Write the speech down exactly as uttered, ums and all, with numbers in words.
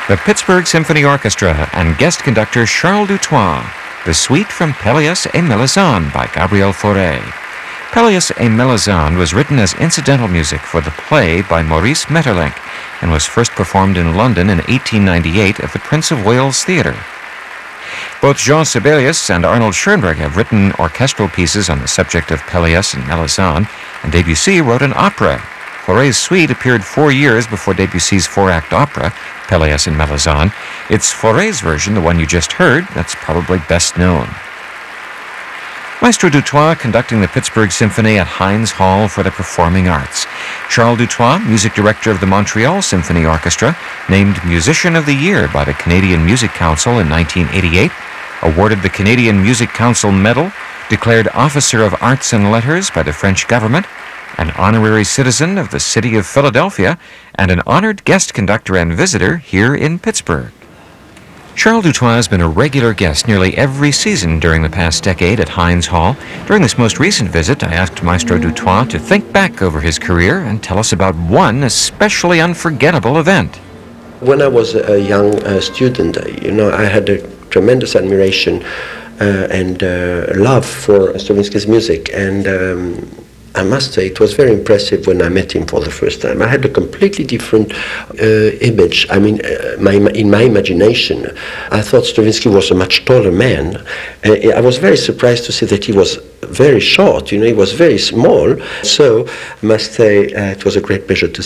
the Pittsburgh Symphony Orchestra and guest conductor Charles Dutoit, the suite from Pelléas et Melisande by Gabriel Fauré. Pelléas et Melisande was written as incidental music for the play by Maurice Maeterlinck and was first performed in London in eighteen ninety-eight at the Prince of Wales Theatre. Both Jean Sibelius and Arnold Schoenberg have written orchestral pieces on the subject of Pelléas and Melisande, and Debussy wrote an opera. Fauré's suite appeared four years before Debussy's four-act opera, Pelléas and Melisande. It's Fauré's version, the one you just heard, that's probably best known. Maestro Dutoit conducting the Pittsburgh Symphony at Heinz Hall for the Performing Arts. Charles Dutoit, music director of the Montreal Symphony Orchestra, named Musician of the Year by the Canadian Music Council in nineteen eighty-eight, awarded the Canadian Music Council Medal, declared Officer of Arts and Letters by the French government, an honorary citizen of the city of Philadelphia, and an honored guest conductor and visitor here in Pittsburgh. Charles Dutoit has been a regular guest nearly every season during the past decade at Heinz Hall. During this most recent visit, I asked Maestro Dutoit to think back over his career and tell us about one especially unforgettable event. When I was a young uh, student, you know, I had a tremendous admiration uh, and uh, love for Stravinsky's music, and um, I must say it was very impressive when I met him for the first time. I had a completely different uh, image. I mean, uh, my, in my imagination, I thought Stravinsky was a much taller man. Uh, I was very surprised to see that he was very short, you know, he was very small. So I must say uh, it was a great pleasure to